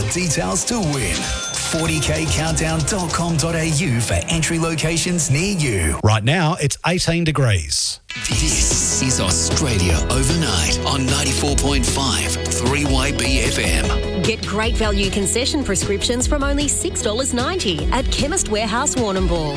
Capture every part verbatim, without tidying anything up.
details to win. forty k countdown dot com dot a u for entry locations near you. Right now, it's eighteen degrees. This is Australia Overnight on ninety-four point five three Y B F M. Get great value concession prescriptions from only six dollars ninety at Chemist Warehouse Warrnambool.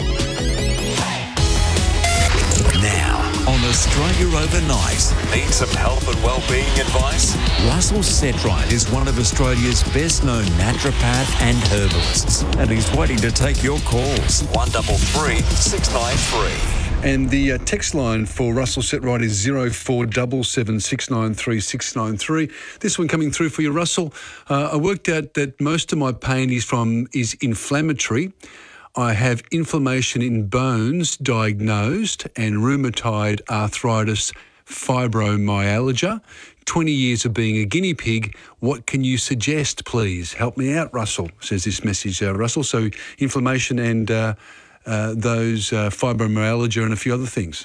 Now, on Australia Overnight. Need some health and well-being advice? Russell Setright is one of Australia's best-known naturopath and herbalists, and he's waiting to take your calls. one double three six nine three. And the uh, text line for Russell Setright is zero four seven seven six nine three six nine three. This one coming through for you, Russell. Uh, I worked out that most of my pain is from is inflammatory. I have inflammation in bones diagnosed and rheumatoid arthritis fibromyalgia. twenty years of being a guinea pig. What can you suggest, please? Help me out, Russell, says this message, uh, Russell. So inflammation and uh, uh, those uh, fibromyalgia and a few other things.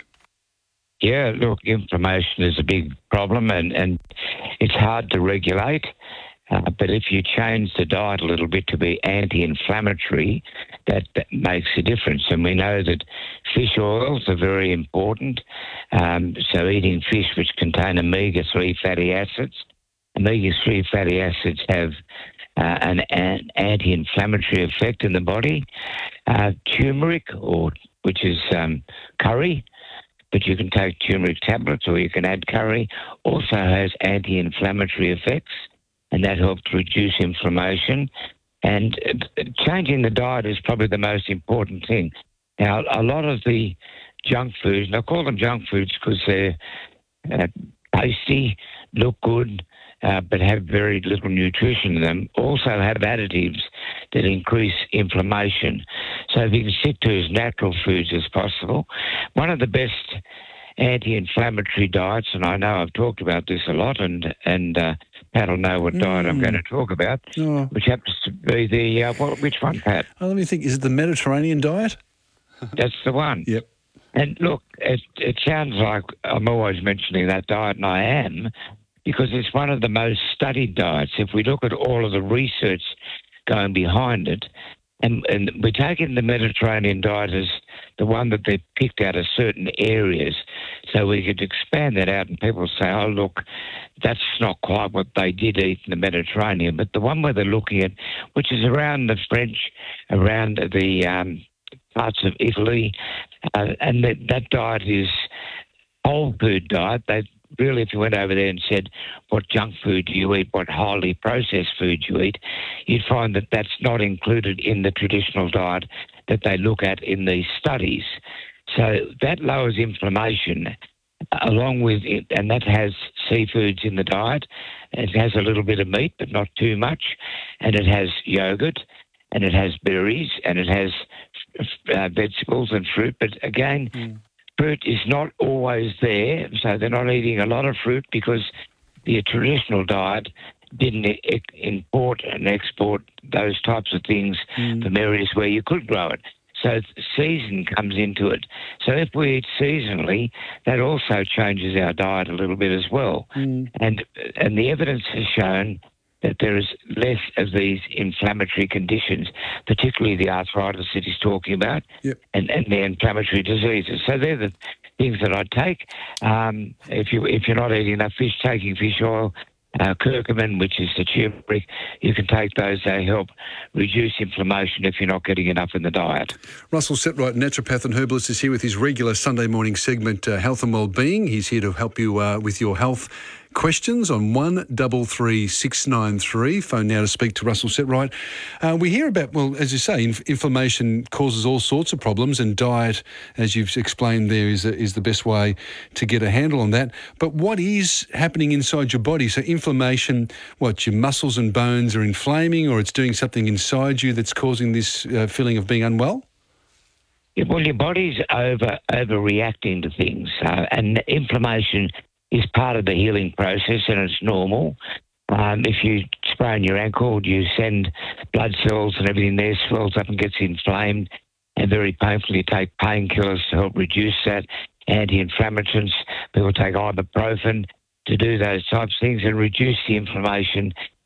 Yeah, look, inflammation is a big problem and, and it's hard to regulate. Uh, but if you change the diet a little bit to be anti-inflammatory, that, that makes a difference. And we know that fish oils are very important. Um, so eating fish which contain omega three fatty acids. omega three fatty acids have uh, an, an anti-inflammatory effect in the body. Uh, turmeric, or which is um, curry, but you can take turmeric tablets or you can add curry, also has anti-inflammatory effects. And that helps reduce inflammation. And changing the diet is probably the most important thing. Now, a lot of the junk foods, and I call them junk foods because they're uh, tasty, look good, uh, but have very little nutrition in them, also have additives that increase inflammation. So if you can stick to as natural foods as possible, one of the best anti-inflammatory diets, and I know I've talked about this a lot, and and uh, Pat will know what mm. diet I'm going to talk about, oh. which happens to be the, uh, what, which one, Pat? Oh, let me think, is it the Mediterranean diet? That's the one. Yep. And look, it, it sounds like I'm always mentioning that diet, and I am, because it's one of the most studied diets. If we look at all of the research going behind it, and, and we're taking the Mediterranean diet as the one that they picked out of certain areas, so we could expand that out and people say, oh, look, that's not quite what they did eat in the Mediterranean. But the one where they're looking at, which is around the French, around the um, parts of Italy, uh, and that, that diet is whole food diet. They really, if you went over there and said, what junk food do you eat, what highly processed food you eat, you'd find that that's not included in the traditional diet that they look at in these studies. So that lowers inflammation along with it, and that has seafoods in the diet. It has a little bit of meat, but not too much, and it has yogurt, and it has berries, and it has uh, vegetables and fruit. But again, mm. fruit is not always there, so they're not eating a lot of fruit because the traditional diet didn't e- import and export those types of things mm. from areas where you could grow it. So season comes into it. So if we eat seasonally, that also changes our diet a little bit as well. Mm. And and the evidence has shown that there is less of these inflammatory conditions, particularly the arthritis that he's talking about, yep. and, and the inflammatory diseases. So they're the things that I'd take. Um, if, you, if you're not eating enough fish, taking fish oil, uh, curcumin, which is the turmeric, you can take those. They help reduce inflammation if you're not getting enough in the diet. Russell Setright, naturopath and herbalist, is here with his regular Sunday morning segment, uh, Health and Wellbeing. He's here to help you uh, with your health questions on one double three six nine three. Phone now to speak to Russell Setright. Uh, we hear about, well, as you say, inf- inflammation causes all sorts of problems, and diet, as you've explained there, is a, is the best way to get a handle on that. But what is happening inside your body? So inflammation, what, your muscles and bones are inflaming, or it's doing something inside you that's causing this uh, feeling of being unwell? Yeah, well, your body's over overreacting to things, uh, and inflammation is part of the healing process, and it's normal. Um, if you sprain your ankle, you send blood cells and everything there swells up and gets inflamed, and very painfully you take painkillers to help reduce that, anti-inflammatories. People take ibuprofen to do those types of things and reduce the inflammation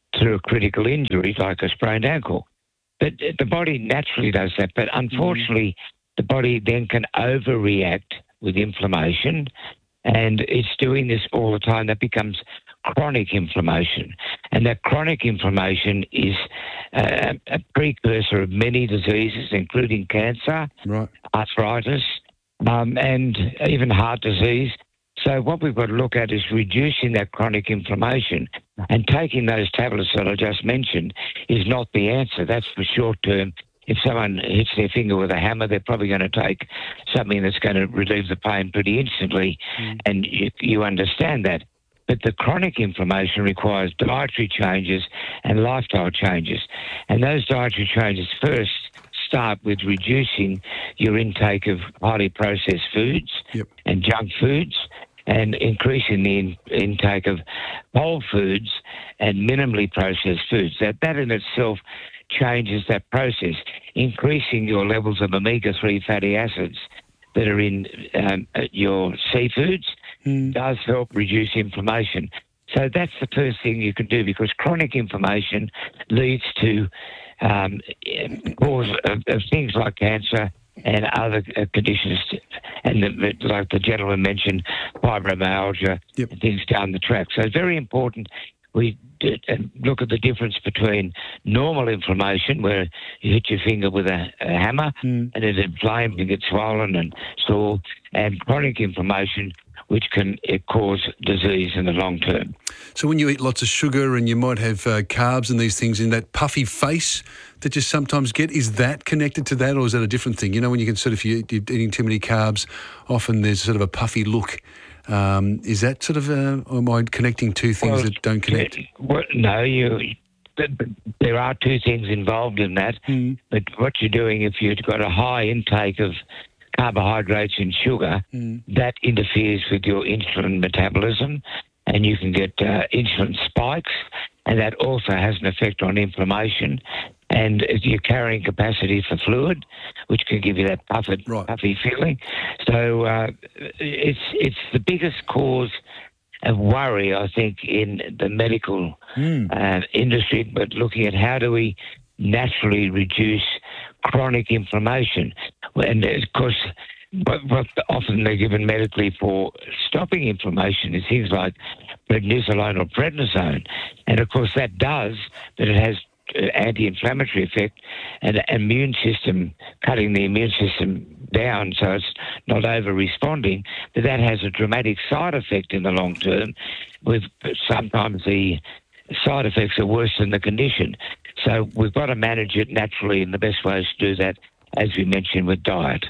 through a critical injury like a sprained ankle. But the body naturally does that. But unfortunately, mm. the body then can overreact with inflammation, and it's doing this all the time. That becomes chronic inflammation. And that chronic inflammation is uh, a precursor of many diseases, including cancer, right. arthritis, um, and even heart disease. So what we've got to look at is reducing that chronic inflammation, and taking those tablets that I just mentioned is not the answer. That's for short term. If someone hits their finger with a hammer, they're probably going to take something that's going to relieve the pain pretty instantly, mm. and you, you understand that. But the chronic inflammation requires dietary changes and lifestyle changes. And those dietary changes first start with reducing your intake of highly processed foods yep. and junk foods, and increasing the in, intake of whole foods and minimally processed foods. That, that in itself changes that process, increasing your levels of omega three fatty acids that are in um, your seafoods mm. does help reduce inflammation. So that's the first thing you can do, because chronic inflammation leads to um, cause of, of things like cancer and other uh, conditions, and the, like the gentleman mentioned, fibromyalgia, yep. and things down the track. So it's very important we do, uh, look at the difference between normal inflammation, where you hit your finger with a, a hammer mm. and it inflames and gets swollen and sore, and chronic inflammation, which can uh, cause disease in the long term. So when you eat lots of sugar and you might have uh, carbs and these things, in that puffy face that you sometimes get, is that connected to that, or is that a different thing? You know, when you can sort of, if you're eating too many carbs, often there's sort of a puffy look. Um, is that sort of, uh, or am I connecting two things well, that don't connect? Well, no, you. There are two things involved in that. Mm. But what you're doing, if you've got a high intake of carbohydrates and sugar, mm. that interferes with your insulin metabolism, and you can get uh, insulin spikes, and that also has an effect on inflammation and your carrying capacity for fluid, which can give you that puffy, right. puffy feeling. So uh, it's it's the biggest cause of worry, I think, in the medical mm. uh, industry, but looking at how do we naturally reduce chronic inflammation. And of course, what, what often they're given medically for stopping inflammation is things like prednisolone or prednisone. And of course that does, but it has anti-inflammatory effect and an immune system, cutting the immune system down so it's not over-responding, but that has a dramatic side effect in the long term. With sometimes the side effects are worse than the condition. So we've got to manage it naturally, and the best way is to do that, as we mentioned, with diet.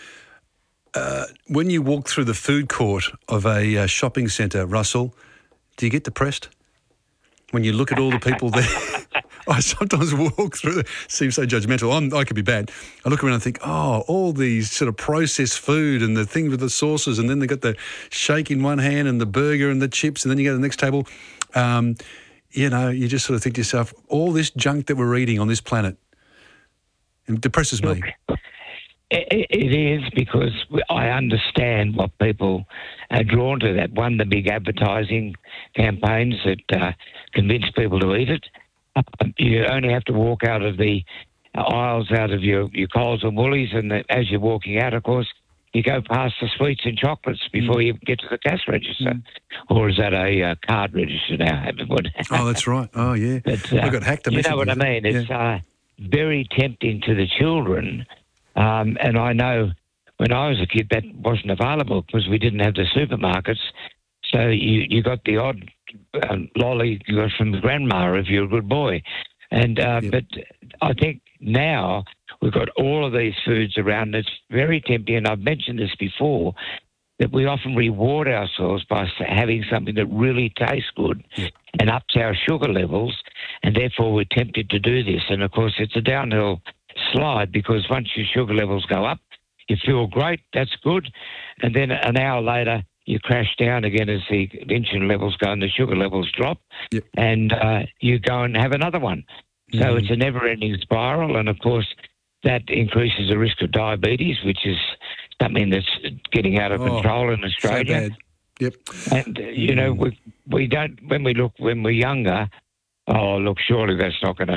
Uh, when you walk through the food court of a uh, shopping centre, Russell, do you get depressed? When you look at all the people there, I sometimes walk through, it seems so judgmental. I'm, I could be bad. I look around and think, oh, all these sort of processed food and the thing with the sauces, and then they got the shake in one hand and the burger and the chips, and then you go to the next table. Um, you know, you just sort of think to yourself, all this junk that we're eating on this planet, it depresses me. Look, it, it is, because I understand what people are drawn to. That one, the big advertising campaigns that uh, convince people to eat it. Uh, you only have to walk out of the aisles, out of your, your Coles and Woolies, and the, as you're walking out, of course, you go past the sweets and chocolates before mm. you get to the cash register. Mm. Or is that a uh, card register now? Oh, that's right. Oh, yeah. But, uh, I got hacked. You know what I mean? It's yeah. uh, very tempting to the children. Um, and I know when I was a kid that wasn't available because we didn't have the supermarkets. So you, you got the odd um, lolly you got from grandma if you're a good boy. And uh, yep. But I think now we've got all of these foods around. It's very tempting, and I've mentioned this before, that we often reward ourselves by having something that really tastes good yep. and ups our sugar levels, and therefore we're tempted to do this. And, of course, it's a downhill slide, because once your sugar levels go up, you feel great, that's good, and then an hour later you crash down again as the insulin levels go and the sugar levels drop, yep. and uh, you go and have another one. So mm. it's a never-ending spiral, and of course that increases the risk of diabetes, which is something that's getting out of oh, control in Australia. So bad. Yep. And uh, you know, we we don't when we look when we're younger, Oh, look, surely that's not going to